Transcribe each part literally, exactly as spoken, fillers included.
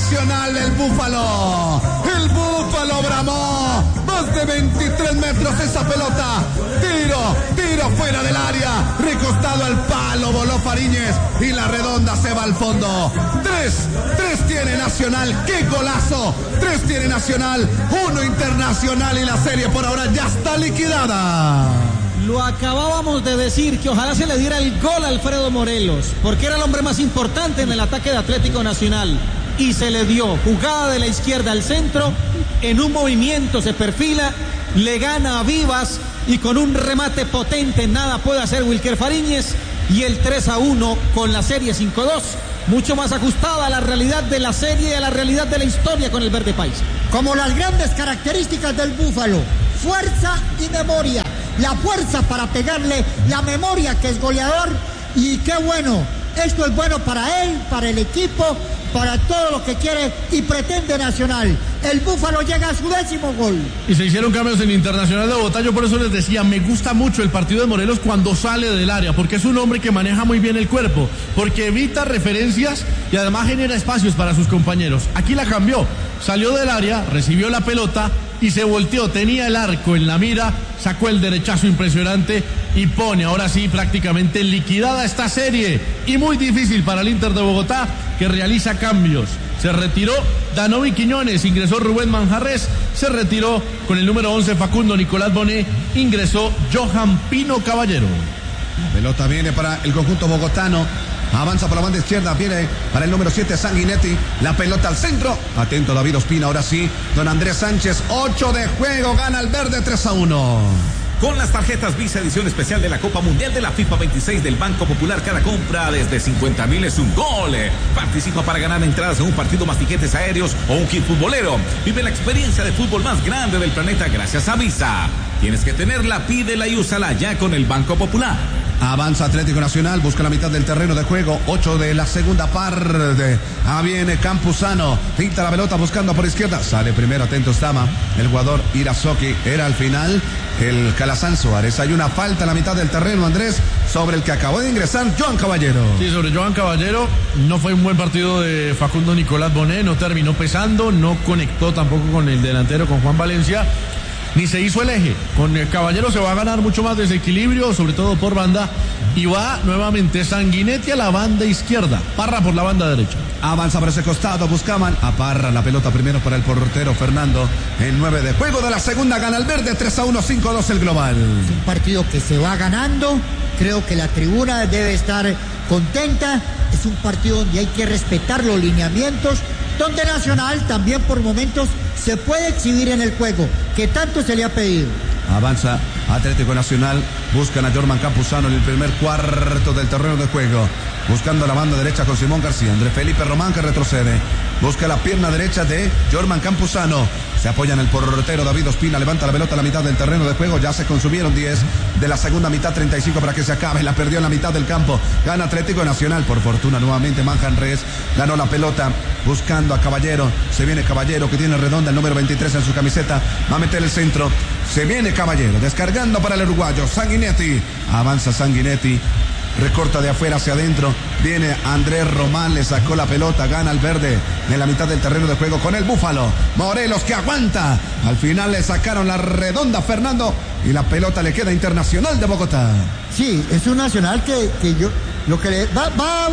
Nacional, el Búfalo. El Búfalo bramó. Más de veintitrés metros esa pelota. Tiro, tiro fuera del área. Recostado al palo, voló Fariñez. Y la redonda se va al fondo. Tres, tres tiene Nacional. ¡Qué golazo! Tres tiene Nacional, uno Internacional y la serie por ahora ya está liquidada. Lo acabábamos de decir, que ojalá se le diera el gol a Alfredo Morelos, porque era el hombre más importante en el ataque de Atlético Nacional. Y se le dio jugada de la izquierda al centro, en un movimiento se perfila, le gana a Vivas y con un remate potente nada puede hacer Wilker Fariñez, y el tres a uno con la serie cinco dos, mucho más ajustada a la realidad de la serie y a la realidad de la historia con el verde país. Como las grandes características del Búfalo, fuerza y memoria. La fuerza para pegarle, la memoria que es goleador, y qué bueno, esto es bueno para él, para el equipo, para todo lo que quiere y pretende Nacional. El Búfalo llega a su décimo gol. Y se hicieron cambios en Internacional de Bogotá. Yo por eso les decía, me gusta mucho el partido de Morelos cuando sale del área, porque es un hombre que maneja muy bien el cuerpo, porque evita referencias y además genera espacios para sus compañeros. Aquí la cambió, salió del área, recibió la pelota y se volteó, tenía el arco en la mira, sacó el derechazo impresionante y pone ahora sí prácticamente liquidada esta serie, y muy difícil para el Inter de Bogotá, que realiza cambios. Se retiró Danovi Quiñones, ingresó Rubén Manjarres, se retiró con el número once Facundo Nicolás Bonet, ingresó Johan Pino Caballero. La pelota viene para el conjunto bogotano. Avanza por la banda izquierda, viene para el número siete Sanguinetti, la pelota al centro, atento David Ospina, ahora sí, don Andrés Sánchez, ocho de juego, gana el verde tres a uno. Con las tarjetas Visa edición especial de la Copa Mundial de la FIFA veintiséis del Banco Popular, cada compra desde cincuenta mil es un gol. Participa para ganar entradas en un partido más tiquetes aéreos o un kit futbolero. Vive la experiencia de fútbol más grande del planeta gracias a Visa. Tienes que tenerla, pídela y úsala ya con el Banco Popular. Avanza Atlético Nacional, busca la mitad del terreno de juego, ocho de la segunda parte. Ah, viene Campuzano, pinta la pelota buscando por izquierda, sale primero, atento estaba el jugador Irazoki, era al final el Calazán Suárez. Hay una falta en la mitad del terreno, Andrés, sobre el que acabó de ingresar Johan Caballero. Sí, sobre Johan Caballero. No fue un buen partido de Facundo Nicolás Bonet, no terminó pesando, no conectó tampoco con el delantero, con Juan Valencia, ni se hizo el eje. Con el Caballero se va a ganar mucho más desequilibrio, sobre todo por banda, y va nuevamente Sanguinetti a la banda izquierda, Parra por la banda derecha. Avanza por ese costado, buscaban a Parra, la pelota primero para el portero Fernando, el nueve de juego de la segunda, gana el verde tres a uno, cinco a dos el global. Es un partido que se va ganando, creo que la tribuna debe estar contenta, es un partido donde hay que respetar los lineamientos, donde Nacional también por momentos se puede exhibir en el juego, que tanto se le ha pedido. Avanza Atlético Nacional, buscan a Jorman Campuzano en el primer cuarto del terreno de juego, buscando la banda derecha con Simón García, Andrés Felipe Román que retrocede, busca la pierna derecha de Jorman Campuzano, se apoya en el portero David Ospina, levanta la pelota a la mitad del terreno de juego, ya se consumieron diez de la segunda mitad, treinta y cinco para que se acabe, la perdió en la mitad del campo, gana Atlético Nacional, por fortuna nuevamente Manjarres, ganó la pelota, buscando a Caballero, se viene Caballero que tiene redonda el número veintitrés en su camiseta, va a meter el centro, se viene Caballero, descargando para el uruguayo, Sanguinetti, avanza Sanguinetti, recorta de afuera hacia adentro, viene Andrés Román, le sacó la pelota, gana el verde en la mitad del terreno de juego con el Búfalo, Morelos que aguanta, al final le sacaron la redonda Fernando y la pelota le queda Internacional de Bogotá. Sí, es un Nacional que, que yo, lo que le va, va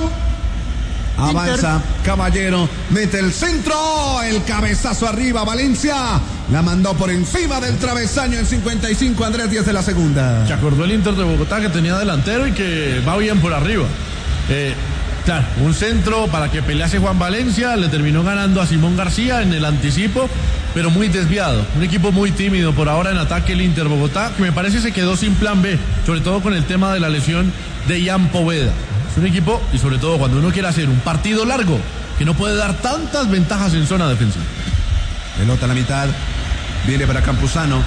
avanza Inter... Caballero, mete el centro, el cabezazo arriba, Valencia la mandó por encima del travesaño en cincuenta y cinco, Andrés diez de la segunda. Se acordó el Inter de Bogotá que tenía delantero y que va bien por arriba. Eh, claro, un centro para que pelease Juan Valencia, le terminó ganando a Simón García en el anticipo, pero muy desviado. Un equipo muy tímido por ahora en ataque el Inter Bogotá, que me parece se quedó sin plan B, sobre todo con el tema de la lesión de Ian Poveda. Es un equipo, y sobre todo cuando uno quiere hacer un partido largo, que no puede dar tantas ventajas en zona defensiva. Pelota a la mitad, viene para Campuzano,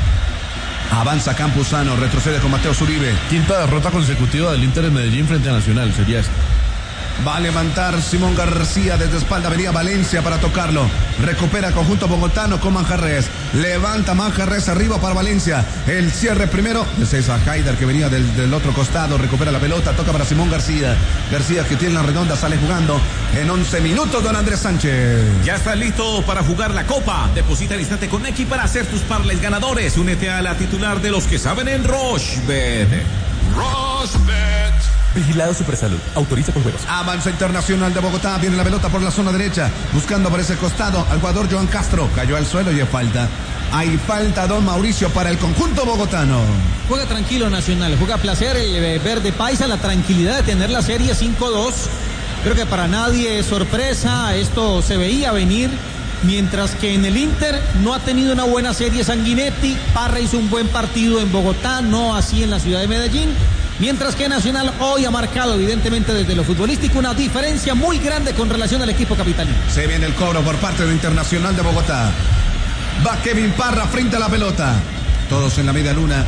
avanza Campuzano, retrocede con Mateo Zuribe. Quinta derrota consecutiva del Inter en Medellín frente a Nacional, sería esta. Va a levantar Simón García desde espalda, venía Valencia para tocarlo. Recupera el conjunto bogotano con Manjarres. Levanta Manjarres arriba para Valencia. El cierre primero de César Haider, que venía del, del otro costado. Recupera la pelota, toca para Simón García. García, que tiene la redonda, sale jugando en once minutos. Don Andrés Sánchez. Ya está listo para jugar la Copa. Deposita al instante con X para hacer tus parlays ganadores. Únete a la titular de los que saben en Rochebet. Rochebet. Vigilado Supersalud. Autoriza con juegos. Avanza Internacional de Bogotá. Viene la pelota por la zona derecha. Buscando por ese costado al jugador Joan Castro. Cayó al suelo y hay falta. Hay falta, don Mauricio, para el conjunto bogotano. Juega tranquilo Nacional. Juega a placer el verde paisa. La tranquilidad de tener la serie cinco dos. Creo que para nadie es sorpresa. Esto se veía venir. Mientras que en el Inter no ha tenido una buena serie Sanguinetti. Parra hizo un buen partido en Bogotá. No así en la ciudad de Medellín. Mientras que Nacional hoy ha marcado evidentemente desde lo futbolístico una diferencia muy grande con relación al equipo capitalino. Se viene el cobro por parte de Internacional de Bogotá. Va Kevin Parra frente a la pelota. Todos en la media luna.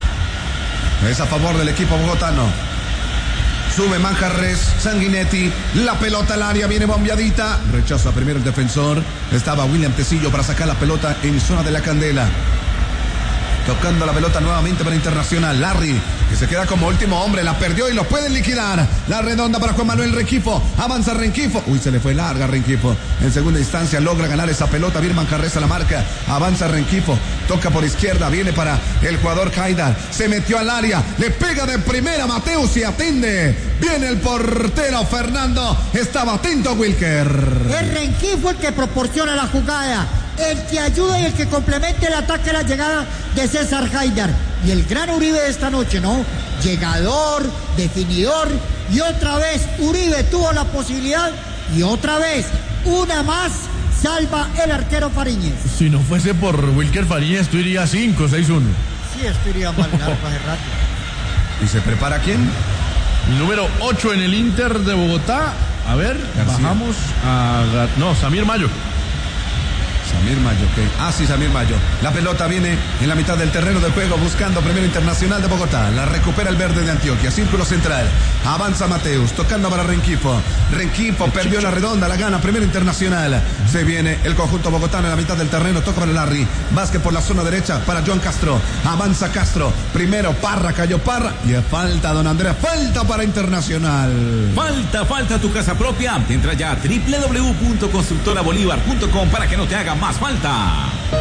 Es a favor del equipo bogotano. Sube Manjarres, Sanguinetti, la pelota al área, viene bombeadita. Rechaza primero el defensor. Estaba William Tecillo para sacar la pelota en zona de la Candela. Tocando la pelota nuevamente para Internacional. Larry, que se queda como último hombre, la perdió y lo pueden liquidar. La redonda para Juan Manuel Rengifo. Avanza Rengifo. Uy, se le fue larga Rengifo. En segunda instancia logra ganar esa pelota. Viene Manjarres a la marca. Avanza Rengifo. Toca por izquierda. Viene para el jugador Haidar. Se metió al área. Le pega de primera Mateus y atiende. Viene el portero Fernando. Estaba atento Wilker. Es Rengifo el que proporciona la jugada. El que ayuda y el que complemente el ataque a la llegada de César Haidar. Y el gran Uribe de esta noche, ¿no? Llegador, definidor. Y otra vez Uribe tuvo la posibilidad. Y otra vez, una más, salva el arquero Fariñez. Si no fuese por Wilker Fariñez, tú irías cinco seis uno. Sí, esto iría mal largo hace rato. ¿Y se prepara quién? El número ocho en el Inter de Bogotá. A ver, García. bajamos a... No, Samir Mayo. Samir Mayo, ok. Ah, sí, Samir Mayo. La pelota viene en la mitad del terreno de juego buscando primero Internacional de Bogotá. La recupera el verde de Antioquia. Círculo central. Avanza Mateus, tocando para Rengifo. Rengifo perdió la redonda, la gana primero Internacional. Se viene el conjunto bogotano en la mitad del terreno. Toca para Larry. Vázquez por la zona derecha para Joan Castro. Avanza Castro. Primero Parra, cayó Parra. Y es falta, don Andrés. Falta para Internacional. Falta, falta tu casa propia. Entra ya a doble u doble u doble u punto constructora bolívar punto com para que no te haga más falta.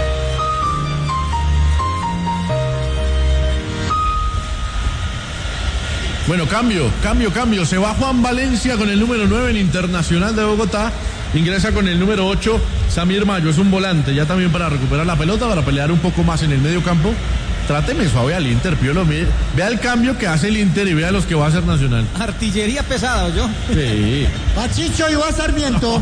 Bueno, cambio, cambio, cambio. Se va Juan Valencia con el número nueve en Internacional de Bogotá. Ingresa con el número ocho, Samir Mayo. Es un volante, ya también para recuperar la pelota, para pelear un poco más en el medio campo. Tráteme suave al Inter, Piolo. Vea el cambio que hace el Inter y vea los que va a hacer Nacional. Artillería pesada, ¿yo? Sí. Va Chicho y va Sarmiento.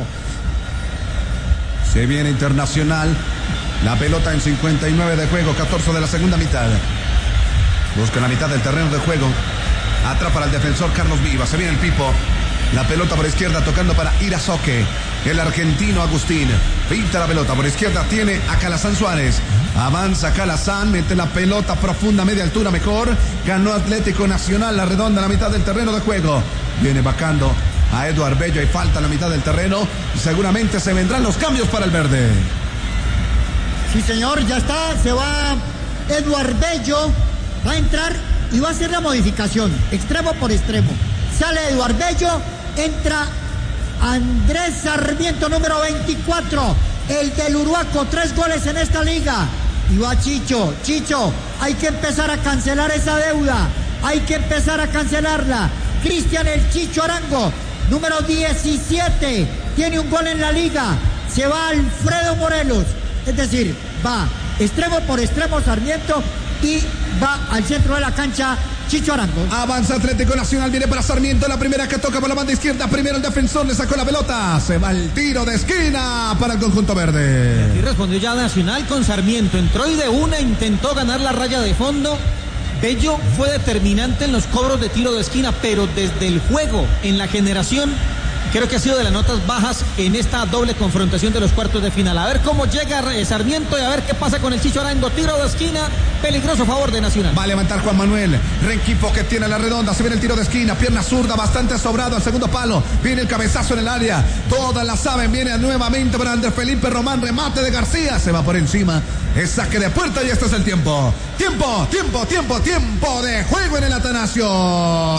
Se viene Internacional. La pelota en cincuenta y nueve de juego, catorce de la segunda mitad. Busca la mitad del terreno de juego. Atrapa al defensor Carlos Viva. Se viene el Pipo. La pelota por izquierda tocando para Irazoque. El argentino Agustín. Pinta la pelota por izquierda. Tiene a Calazán Suárez. Avanza Calazán. Mete la pelota profunda, media altura mejor. Ganó Atlético Nacional. La redonda en la mitad del terreno de juego. Viene bajando a Eduard Bello y falta en la mitad del terreno. Seguramente se vendrán los cambios para el verde. Sí, señor, ya está. Se va Eduard Bello. Va a entrar y va a hacer la modificación. Extremo por extremo. Sale Eduard Bello. Entra Andrés Sarmiento, número veinticuatro. El del Uruaco. Tres goles en esta liga. Y va Chicho. Chicho, hay que empezar a cancelar esa deuda. Hay que empezar a cancelarla. Cristian el Chicho Arango, número diecisiete, tiene un gol en la liga. Se va Alfredo Morelos, es decir, va extremo por extremo Sarmiento y va al centro de la cancha Chicho Arango. Avanza Atlético Nacional, viene para Sarmiento, la primera que toca por la banda izquierda. Primero el defensor, le sacó la pelota. Se va el tiro de esquina para el conjunto verde. Y respondió ya Nacional con Sarmiento. Entró y de una intentó ganar la raya de fondo. Bello fue determinante en los cobros de tiro de esquina, pero desde el juego, en la generación, creo que ha sido de las notas bajas en esta doble confrontación de los cuartos de final. A ver cómo llega Sarmiento y a ver qué pasa con el Chicho Arango. Tiro de esquina, peligroso a favor de Nacional. Va a levantar Juan Manuel. Rengifo que tiene la redonda. Se viene el tiro de esquina. Pierna zurda, bastante sobrado al segundo palo. Viene el cabezazo en el área. Todas la saben. Viene nuevamente para Andrés Felipe Román. Remate de García. Se va por encima. Es saque de puerta y este es el tiempo. Tiempo, tiempo, tiempo, tiempo de juego en el Atanasio.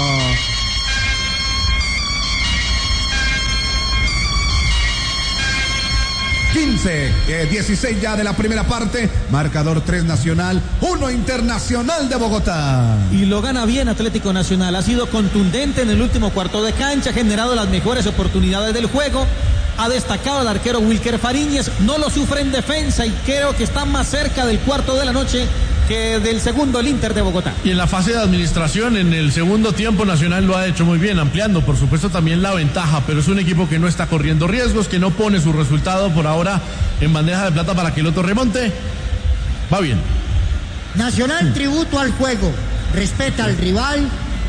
quince, eh, dieciséis ya de la primera parte. Marcador tres Nacional, uno Internacional de Bogotá. Y lo gana bien Atlético Nacional. Ha sido contundente en el último cuarto de cancha. Ha generado las mejores oportunidades del juego. Ha destacado el arquero Wilker Fariñez. No lo sufre en defensa y creo que está más cerca del cuarto de la noche que del segundo el Inter de Bogotá. Y en la fase de administración, en el segundo tiempo, Nacional lo ha hecho muy bien, ampliando por supuesto también la ventaja, pero es un equipo que no está corriendo riesgos, que no pone su resultado por ahora en bandeja de plata para que el otro remonte. Va bien. Nacional tributo al juego, respeta al rival,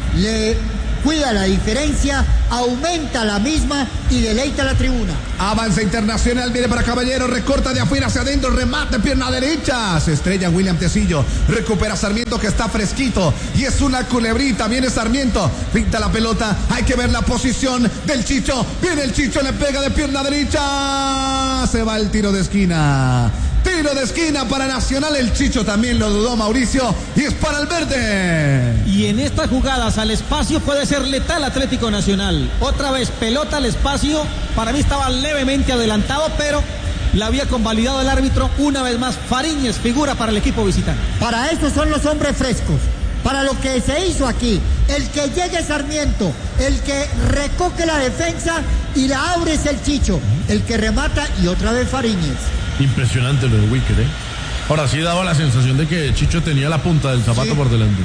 le cuida la diferencia, aumenta la misma y deleita la tribuna. Avanza Internacional, viene para Caballero, recorta de afuera hacia adentro, remate, pierna derecha. Se estrella William Tecillo, recupera Sarmiento que está fresquito y es una culebrita. Viene Sarmiento, pinta la pelota, hay que ver la posición del Chicho. Viene el Chicho, le pega de pierna derecha. Se va el tiro de esquina. Tiro de esquina para Nacional, el Chicho también lo dudó Mauricio y es para el verde. Y en estas jugadas al espacio puede ser letal Atlético Nacional. Otra vez pelota al espacio, para mí estaba levemente adelantado, pero la había convalidado el árbitro. Una vez más Fariñez, figura para el equipo visitante. Para eso son los hombres frescos, para lo que se hizo aquí. El que llegue Sarmiento, el que recoge la defensa y la abre es el Chicho, el que remata y otra vez Fariñez. Impresionante lo de Wicker, ¿eh? Ahora sí daba la sensación de que Chicho tenía la punta del zapato sí. por delante.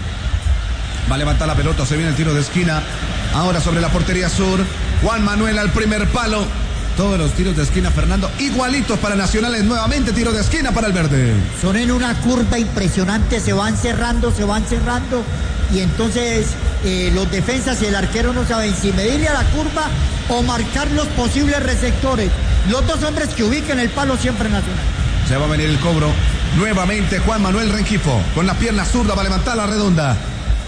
Va a levantar la pelota, se viene el tiro de esquina. Ahora sobre la portería sur. Juan Manuel al primer palo. Todos los tiros de esquina, Fernando, igualitos para Nacionales. Nuevamente tiro de esquina para el verde. Son en una curva impresionante, se van cerrando, se van cerrando. Y entonces eh, los defensas y el arquero no saben si medirle a la curva o marcar los posibles receptores. Los dos hombres que ubican el palo siempre Nacional. Se va a venir el cobro. Nuevamente Juan Manuel Rengifo. Con la pierna zurda va a levantar la redonda.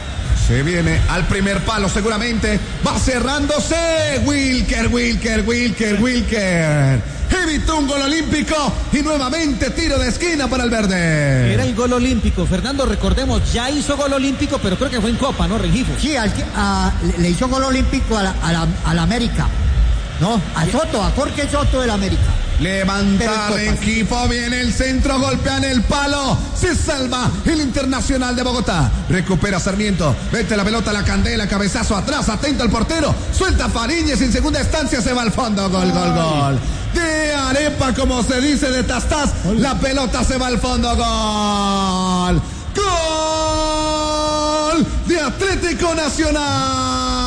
Se viene al primer palo seguramente. Va cerrándose. Wilker, Wilker, Wilker, Wilker. Evitó un gol olímpico y nuevamente tiro de esquina para el verde. Era el gol olímpico. Fernando, recordemos, ya hizo gol olímpico, pero creo que fue en Copa, ¿no, Rengifo? Sí, al, a, le hizo gol olímpico a la, a la, a la América. No, a Soto, a Jorge Soto del América. Levanta Rengifo, viene el centro, golpean el palo, se salva el Internacional de Bogotá. Recupera Sarmiento, mete la pelota a la candela, cabezazo atrás, atento al portero, suelta Fariñez, en segunda instancia se va al fondo, gol, gol, gol. De arepa, como se dice, de Tastás, la pelota se va al fondo, gol. Gol de Atlético Nacional.